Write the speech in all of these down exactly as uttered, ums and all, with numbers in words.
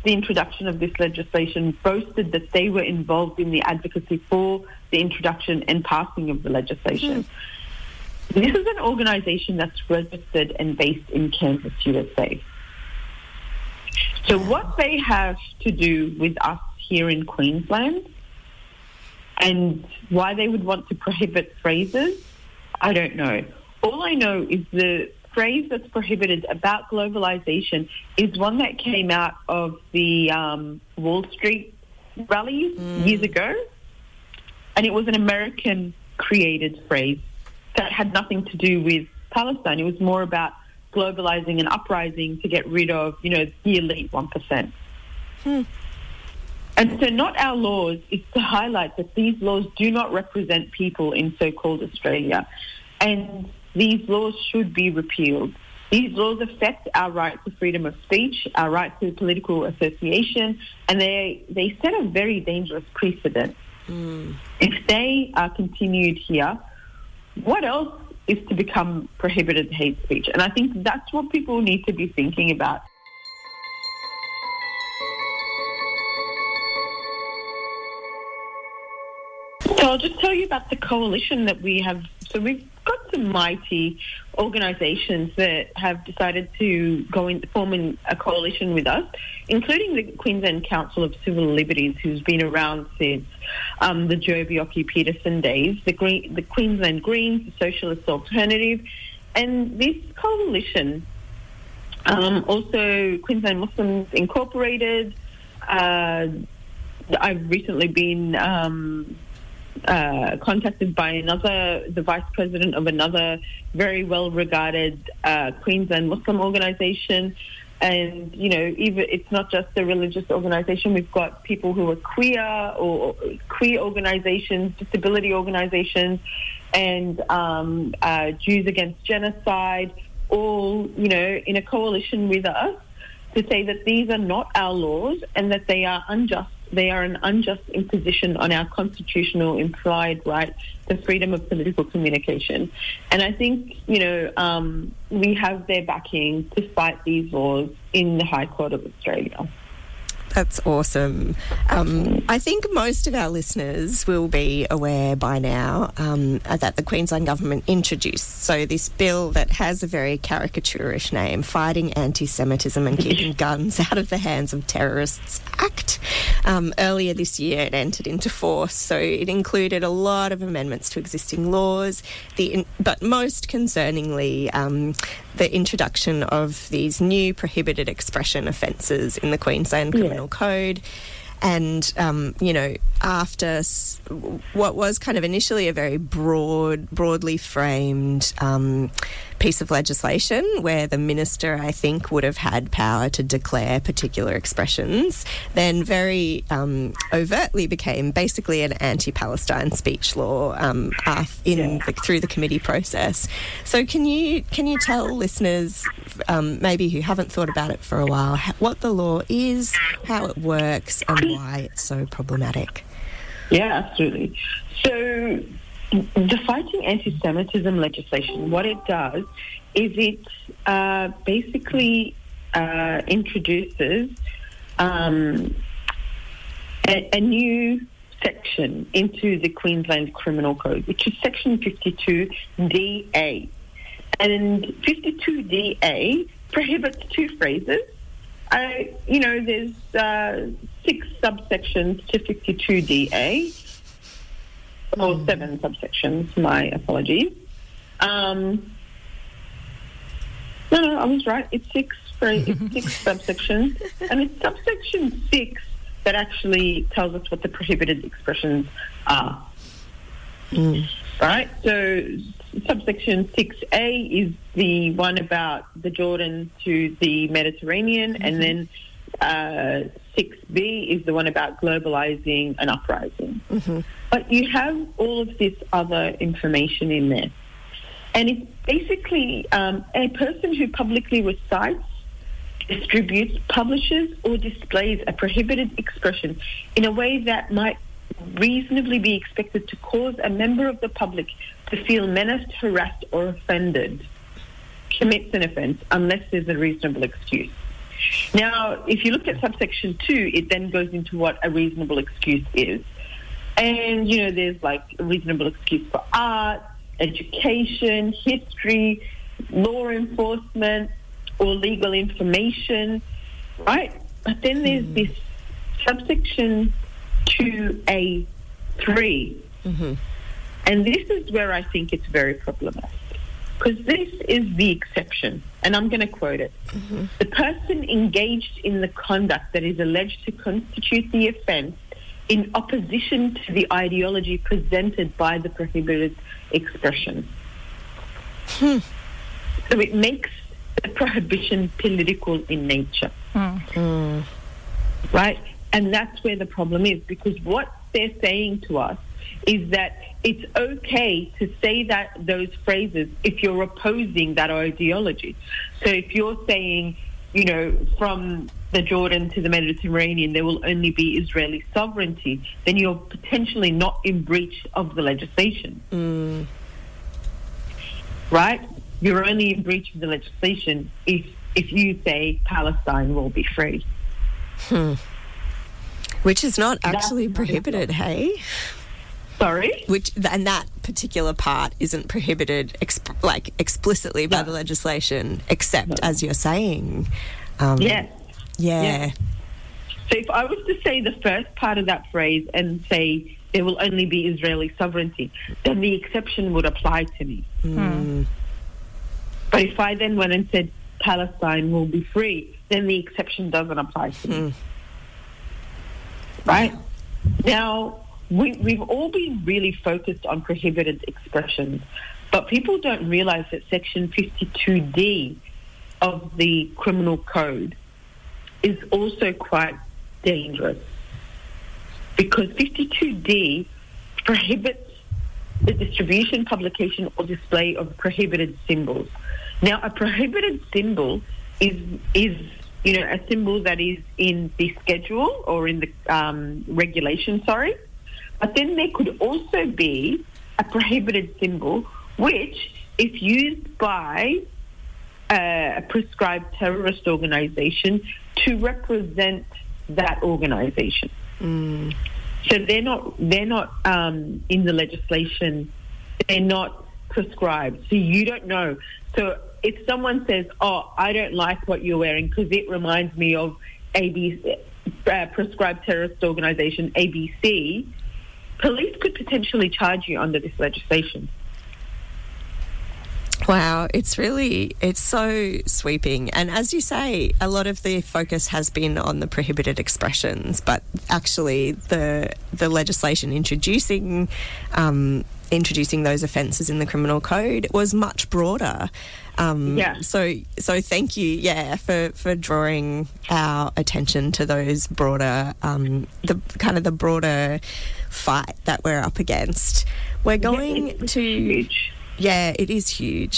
the introduction of this legislation, boasted that they were involved in the advocacy for the introduction and passing of the legislation. Mm. This is an organisation that's registered and based in Kansas, U S A. So what they have to do with us here in Queensland and why they would want to prohibit phrases, I don't know. All I know is the phrase that's prohibited about globalisation is one that came out of the um, Wall Street rallies mm. years ago, and it was an American-created phrase that had nothing to do with Palestine. It was more about globalising and uprising to get rid of, you know, the elite one percent. Hmm. And so not our laws is to highlight that these laws do not represent people in so-called Australia. And these laws should be repealed. These laws affect our right to freedom of speech, our right to political association, and they they set a very dangerous precedent. Mm. If they are continued here, what else is to become prohibited hate speech? And I think that's what people need to be thinking about. So I'll just tell you about the coalition that we have. So we've got some mighty organisations that have decided to go in, form in a coalition with us, including the Queensland Council of Civil Liberties, who's been around since um, the Joh Bjelke-Petersen days, the, Green, the Queensland Greens, the Socialist Alternative, and this coalition, um, also Queensland Muslims Incorporated. Uh, I've recently been Um, Uh, contacted by another, the vice president of another very well-regarded uh, Queensland Muslim organisation. And, you know, even it's not just a religious organisation. We've got people who are queer or queer organisations, disability organisations, and um, uh, Jews Against Genocide, all, you know, in a coalition with us to say that these are not our laws and that they are unjust. They are an unjust imposition on our constitutional implied right to freedom of political communication. And I think, you know, um, we have their backing to fight these laws in the High Court of Australia. That's awesome. Um, I think most of our listeners will be aware by now um, that the Queensland Government introduced, so this bill that has a very caricaturish name, Fighting Anti-Semitism and Keeping Guns Out of the Hands of Terrorists Act. Um, earlier this year it entered into force, so it included a lot of amendments to existing laws, the, but most concerningly um, the introduction of these new prohibited expression offences in the Queensland Criminal yeah. Code. And, um, you know, after s- what was kind of initially a very broad, broadly framed um, piece of legislation where the minister, I think, would have had power to declare particular expressions, then very um, overtly became basically an anti-Palestine speech law um, in yeah. the, through the committee process. So can you can you tell listeners, um, maybe who haven't thought about it for a while, what the law is, how it works, and why it's so problematic? Yeah, absolutely. So the Fighting Anti-Semitism legislation, what it does is it uh, basically uh, introduces um, a, a new section into the Queensland Criminal Code, which is Section fifty-two D A. And fifty-two D A prohibits two phrases. Uh, you know, there's uh, six subsections to fifty-two D A, or mm. seven subsections, my apologies. Um, no, no, I was right. It's six, it's six subsections. And it's subsection six that actually tells us what the prohibited expressions are. Mm. Right? So subsection six A is the one about the Jordan to the Mediterranean, mm-hmm. and then uh, six B is the one about globalising an uprising. Mm-hmm. But you have all of this other information in there. And it's basically um, a person who publicly recites, distributes, publishes, or displays a prohibited expression in a way that might reasonably be expected to cause a member of the public to feel menaced, harassed, or offended, commits an offence unless there's a reasonable excuse. Now, if you look at subsection two, it then goes into what a reasonable excuse is. And, you know, there's like a reasonable excuse for art, education, history, law enforcement, or legal information, right? But then there's mm. this subsection two A three. Mm-hmm. And this is where I think it's very problematic. Because this is the exception, and I'm going to quote it. Mm-hmm. The person engaged in the conduct that is alleged to constitute the offence in opposition to the ideology presented by the prohibited expression. Hmm. So it makes the prohibition political in nature. Mm. Mm. Right? And that's where the problem is, because what they're saying to us is that it's okay to say that those phrases if you're opposing that ideology. So if you're saying, you know, from the Jordan to the Mediterranean, there will only be Israeli sovereignty, then you're potentially not in breach of the legislation. Mm. Right? You're only in breach of the legislation if if you say Palestine will be free. Hmm. Which is not actually That's prohibited, hey? Sorry? Which and that particular part isn't prohibited exp- like explicitly by no. the legislation, except no. as you're saying. Um, yes. Yeah. yeah. So if I was to say the first part of that phrase and say there will only be Israeli sovereignty, then the exception would apply to me. Mm. But if I then went and said Palestine will be free, then the exception doesn't apply to me. Mm. Right? Now, we, we've all been really focused on prohibited expressions, but people don't realise that Section fifty-two D of the Criminal Code is also quite dangerous, because fifty-two D prohibits the distribution, publication or display of prohibited symbols. Now, a prohibited symbol is is you know a symbol that is in the schedule or in the um, regulation, sorry. But then there could also be a prohibited symbol which, if used by uh, a prescribed terrorist organisation, to represent that organisation. Mm. So they're not they're not um, in the legislation. They're not prescribed. So you don't know. So if someone says, "Oh, I don't like what you're wearing because it reminds me of A B C, uh, prescribed terrorist organisation A B C," police could potentially charge you under this legislation. Wow, it's really, it's so sweeping. And as you say, a lot of the focus has been on the prohibited expressions, but actually the the legislation introducing um, introducing those offences in the criminal code was much broader. Um, yeah. So, so thank you, yeah, for, for drawing our attention to those broader, um, the kind of the broader fight that we're up against. We're going yeah, it's to... huge. Yeah, it is huge.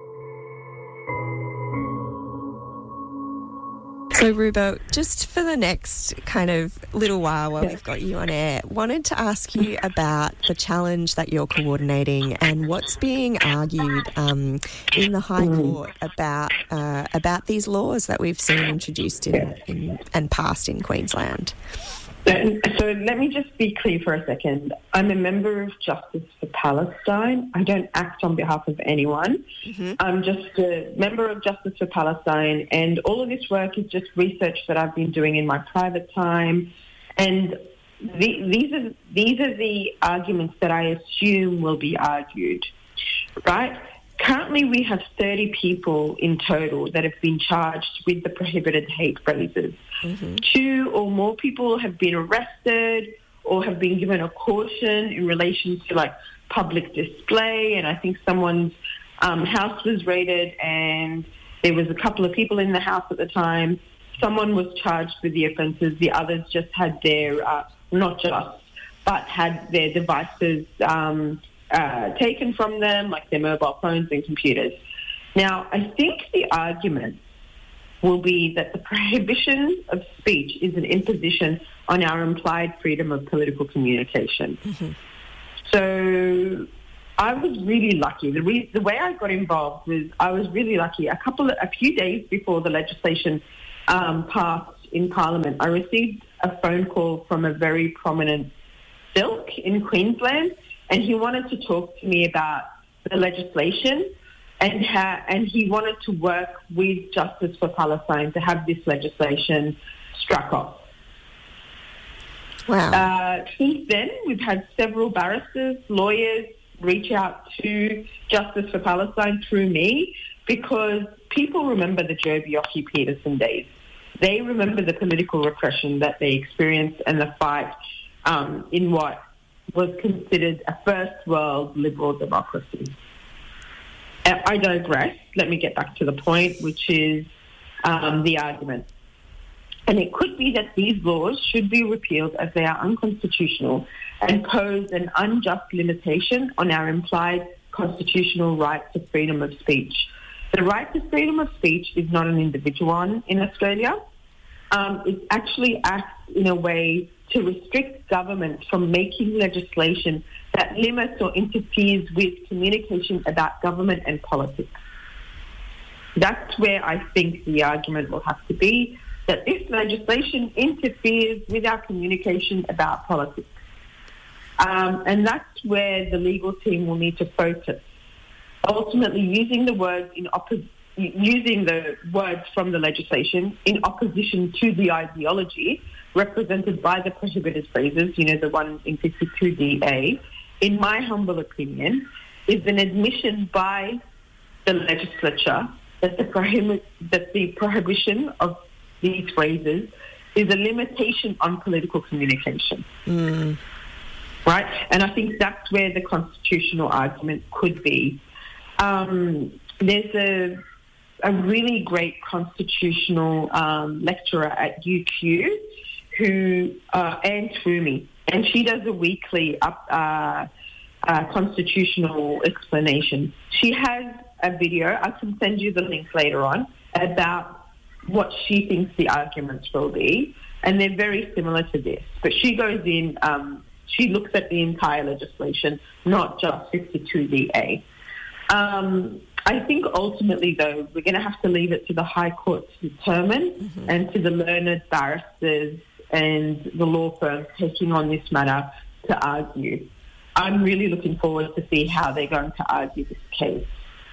So, Ruba, just for the next kind of little while while we've got you on air, wanted to ask you about the challenge that you're coordinating and what's being argued um, in the High Court about uh, about these laws that we've seen introduced in, in and passed in Queensland. So let me just be clear for a second. I'm a member of Justice for Palestine. I don't act on behalf of anyone. Mm-hmm. I'm just a member of Justice for Palestine, and all of this work is just research that I've been doing in my private time. And the, these are these are the arguments that I assume will be argued, right? Currently, we have thirty people in total that have been charged with the prohibited hate phrases. Mm-hmm. Two or more people have been arrested or have been given a caution in relation to, like, public display. And I think someone's um, house was raided and there was a couple of people in the house at the time. Someone was charged with the offences. The others just had their, uh, not just, but had their devices um Uh, taken from them, like their mobile phones and computers. Now, I think the argument will be that the prohibition of speech is an imposition on our implied freedom of political communication. Mm-hmm. So I was really lucky. The, re- the way I got involved was I was really lucky. A couple of, a few days before the legislation um, passed in Parliament, I received a phone call from a very prominent silk in Queensland, and he wanted to talk to me about the legislation and ha- and he wanted to work with Justice for Palestine to have this legislation struck off. Wow. Uh, since then, we've had several barristers, lawyers reach out to Justice for Palestine through me, because people remember the Joh Bjelke-Petersen days. They remember the political repression that they experienced and the fight um, in what was considered a first world liberal democracy. Uh, I digress. Let me get back to the point, which is um, the argument. And it could be that these laws should be repealed as they are unconstitutional and pose an unjust limitation on our implied constitutional right to freedom of speech. The right to freedom of speech is not an individual one in Australia. Um, it actually acts in a way to restrict government from making legislation that limits or interferes with communication about government and politics. That's where I think the argument will have to be, that this legislation interferes with our communication about politics. Um, and that's where the legal team will need to focus. Ultimately, using the words in oppo- using the words from the legislation in opposition to the ideology represented by the prohibited phrases, you know, the one in fifty-two D A, in my humble opinion, is an admission by the legislature that the, prohib- that the prohibition of these phrases is a limitation on political communication. Mm. Right? And I think that's where the constitutional argument could be. Um, there's a, a really great constitutional um, lecturer at U Q who, uh, Anne Twomey, and she does a weekly up, uh, uh, constitutional explanation. She has a video, I can send you the link later on, about what she thinks the arguments will be, and they're very similar to this. But she goes in, um, she looks at the entire legislation, not just fifty-two D A. Um, I think ultimately, though, we're going to have to leave it to the High Court to determine, mm-hmm. and to the learned barristers and the law firms taking on this matter to argue. I'm really looking forward to see how they're going to argue this case.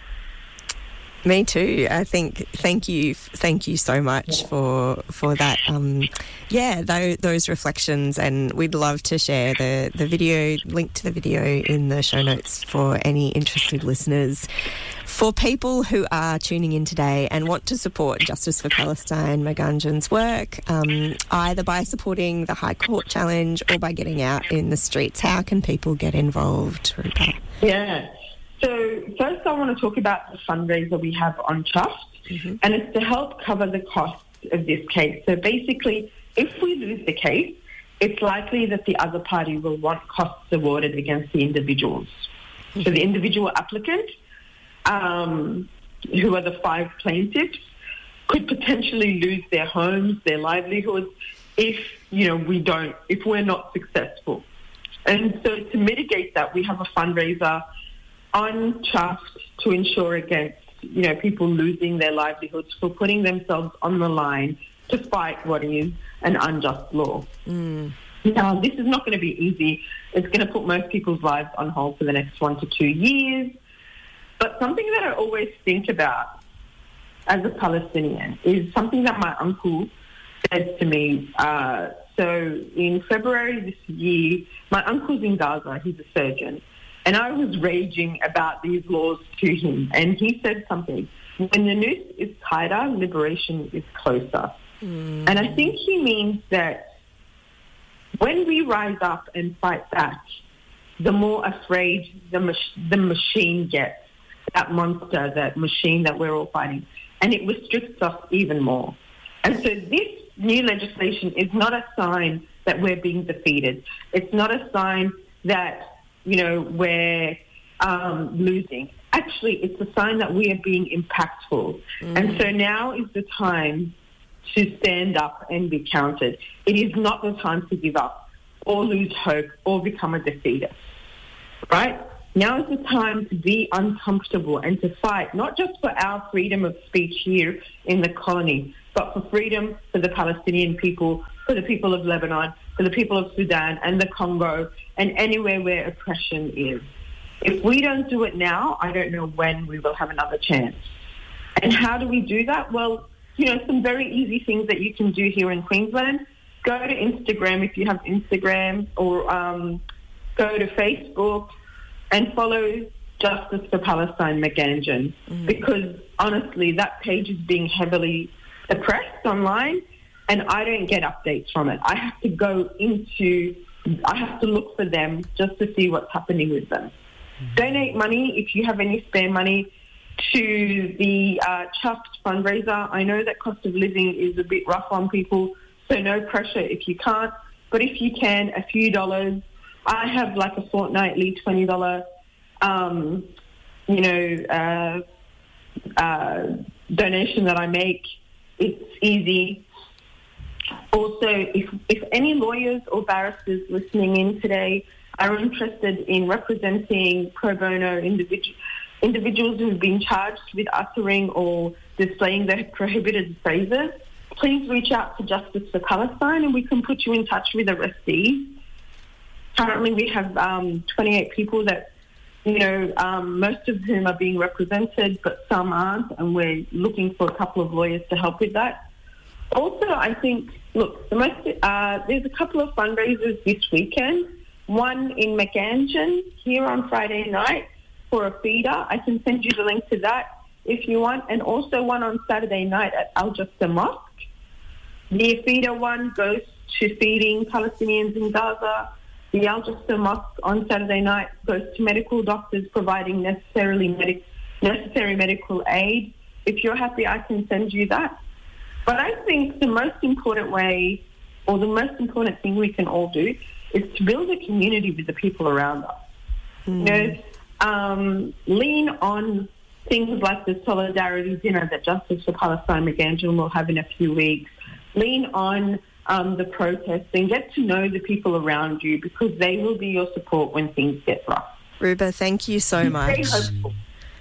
Me too. I think. Thank you. Thank you so much for for that. Um, yeah, those, those reflections, and we'd love to share the the video link to the video in the show notes for any interested listeners. For people who are tuning in today and want to support Justice for Palestine Maganjan's work, um, either by supporting the High Court Challenge or by getting out in the streets, how can people get involved, Rupa? Yeah. So first I want to talk about the fundraiser we have on Trust, mm-hmm. and it's to help cover the costs of this case. So basically, if we lose the case, it's likely that the other party will want costs awarded against the individuals. Mm-hmm. So the individual applicant, um, who are the five plaintiffs, could potentially lose their homes, their livelihoods, if, you know, we don't, if we're not successful. And so to mitigate that, we have a fundraiser on Trust to ensure against, you know, people losing their livelihoods for putting themselves on the line to fight what is an unjust law. Mm. Now, this is not going to be easy. It's going to put most people's lives on hold for the next one to two years. But something that I always think about as a Palestinian is something that my uncle said to me. Uh, so in February this year, my uncle's in Gaza. He's a surgeon. And I was raging about these laws to him. And he said something, when the noose is tighter, liberation is closer. Mm. And I think he means that when we rise up and fight back, the more afraid the, mach- the machine gets, that monster, that machine that we're all fighting. And it restricts us even more. And so this new legislation is not a sign that we're being defeated. It's not a sign that, you know, we're um, losing. Actually, it's a sign that we are being impactful. Mm. And so now is the time to stand up and be counted. It is not the time to give up or lose hope or become a defeater, right? Now is the time to be uncomfortable and to fight, not just for our freedom of speech here in the colony, but for freedom for the Palestinian people, for the people of Lebanon, for the people of Sudan and the Congo, and anywhere where oppression is. If we don't do it now, I don't know when we will have another chance. And how do we do that? Well, you know, some very easy things that you can do here in Queensland. Go to Instagram if you have Instagram, or um, go to Facebook and follow Justice for Palestine McGanjan, mm. because honestly, that page is being heavily suppressed online, and I don't get updates from it. I have to go into, I have to look for them just to see what's happening with them. Mm. Donate money if you have any spare money to the uh, Chuffed fundraiser. I know that cost of living is a bit rough on people, so no pressure if you can't. But if you can, a few dollars. I have like a fortnightly twenty dollars, um, you know, uh, uh, donation that I make. It's easy. Also, if, if any lawyers or barristers listening in today are interested in representing pro bono individuals, individuals who have been charged with uttering or displaying their prohibited phrases, please reach out to Justice for Palestine and we can put you in touch with arrestees. Currently we have um, twenty-eight people that, you know, um, most of whom are being represented, but some aren't, and we're looking for a couple of lawyers to help with that. Also, I think, look, the most, uh, there's a couple of fundraisers this weekend, one in McGanjan here on Friday night for a feeder. I can send you the link to that if you want, and also one on Saturday night at Al Aqsa Mosque. The feeder one goes to feeding Palestinians in Gaza. The Al Aqsa Mosque on Saturday night goes to medical doctors providing necessarily medic- necessary medical aid. If you're happy, I can send you that. But I think the most important way, or the most important thing we can all do, is to build a community with the people around us. Mm. You know, um, lean on things like the solidarity dinner that Justice for Palestine McGanjan will have in a few weeks. Lean on um, the protests and get to know the people around you, because they will be your support when things get rough. Ruba, thank you so Be much. very hopeful.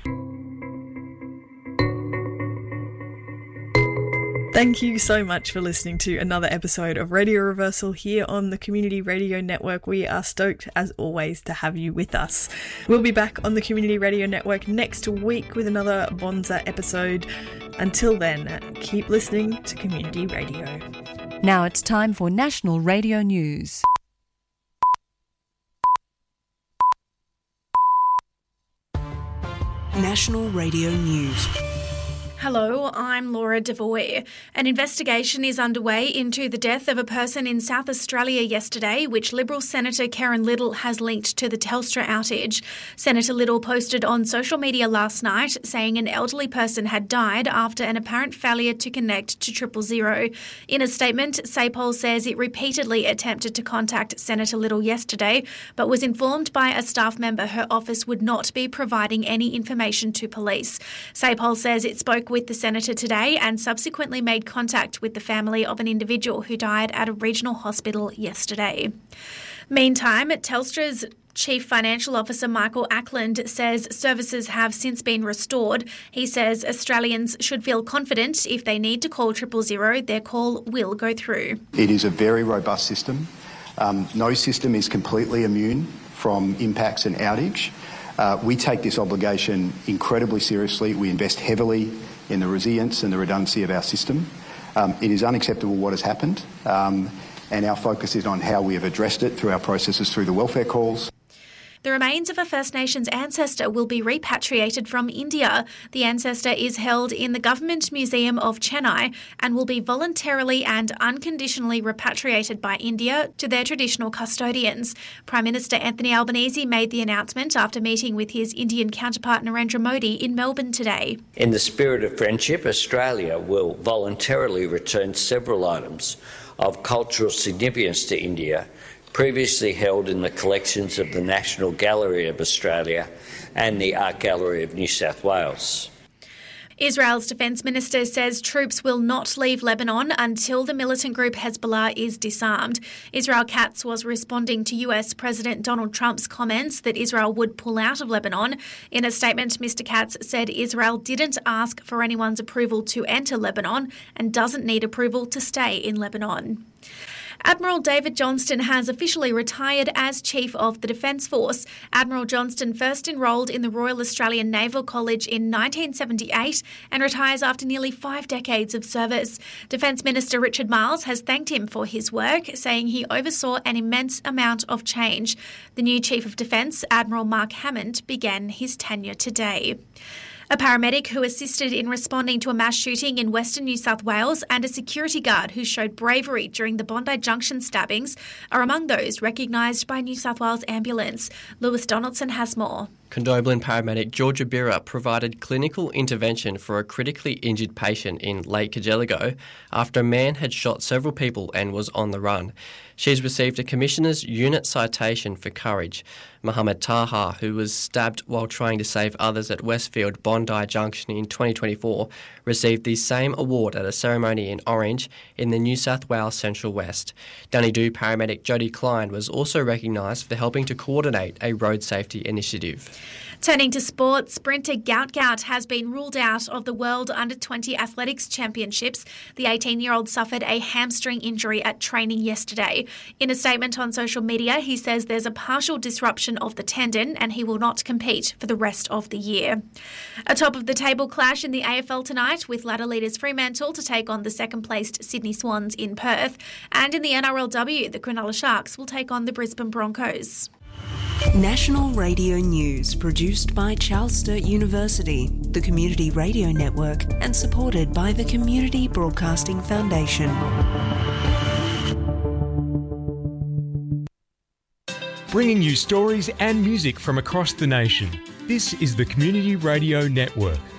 Thank you so much for listening to another episode of Radio Reversal here on the Community Radio Network. We are stoked, as always, to have you with us. We'll be back on the Community Radio Network next week with another Bonza episode. Until then, keep listening to Community Radio. Now it's time for National Radio News. National Radio News. Hello, I'm Laura Devoy. An investigation is underway into the death of a person in South Australia yesterday, which Liberal Senator Karen Little has linked to the Telstra outage. Senator Little posted on social media last night saying an elderly person had died after an apparent failure to connect to triple zero. In a statement, SAPOL says it repeatedly attempted to contact Senator Little yesterday, but was informed by a staff member her office would not be providing any information to police. SAPOL says it spoke with the Senator today and subsequently made contact with the family of an individual who died at a regional hospital yesterday. Meantime, Telstra's Chief Financial Officer Michael Ackland says services have since been restored. He says Australians should feel confident if they need to call triple zero, their call will go through. It is a very robust system. Um, no system is completely immune from impacts and outage. Uh, we take this obligation incredibly seriously. We invest heavily in the resilience and the redundancy of our system. Um, it is unacceptable what has happened, um, and our focus is on how we have addressed it through our processes through the welfare calls. The remains of a First Nations ancestor will be repatriated from India. The ancestor is held in the Government Museum of Chennai and will be voluntarily and unconditionally repatriated by India to their traditional custodians. Prime Minister Anthony Albanese made the announcement after meeting with his Indian counterpart Narendra Modi in Melbourne today. In the spirit of friendship, Australia will voluntarily return several items of cultural significance to India previously held in the collections of the National Gallery of Australia and the Art Gallery of New South Wales. Israel's defence minister says troops will not leave Lebanon until the militant group Hezbollah is disarmed. Israel Katz was responding to U S President Donald Trump's comments that Israel would pull out of Lebanon. In a statement, Mister Katz said Israel didn't ask for anyone's approval to enter Lebanon and doesn't need approval to stay in Lebanon. Admiral David Johnston has officially retired as Chief of the Defence Force. Admiral Johnston first enrolled in the Royal Australian Naval College in nineteen seventy-eight and retires after nearly five decades of service. Defence Minister Richard Marles has thanked him for his work, saying he oversaw an immense amount of change. The new Chief of Defence, Admiral Mark Hammond, began his tenure today. A paramedic who assisted in responding to a mass shooting in Western New South Wales and a security guard who showed bravery during the Bondi Junction stabbings are among those recognised by New South Wales Ambulance. Lewis Donaldson has more. Condobolin paramedic Georgia Birra provided clinical intervention for a critically injured patient in Lake Cargelligo after a man had shot several people and was on the run. She's received a Commissioner's Unit Citation for Courage. Mohammed Taha, who was stabbed while trying to save others at Westfield Bondi Junction in twenty twenty-four, received the same award at a ceremony in Orange in the New South Wales Central West. Dunedoo paramedic Jodie Klein was also recognised for helping to coordinate a road safety initiative. Turning to sport, sprinter Gout Gout has been ruled out of the World Under twenty Athletics Championships. The eighteen-year-old suffered a hamstring injury at training yesterday. In a statement on social media, he says there's a partial disruption of the tendon and he will not compete for the rest of the year. A top-of-the-table clash in the A F L tonight with ladder leaders Fremantle to take on the second-placed Sydney Swans in Perth. And in the N R L W, the Cronulla Sharks will take on the Brisbane Broncos. National Radio News, produced by Charles Sturt University, the Community Radio Network, and supported by the Community Broadcasting Foundation. Bringing you stories and music from across the nation. This is the Community Radio Network.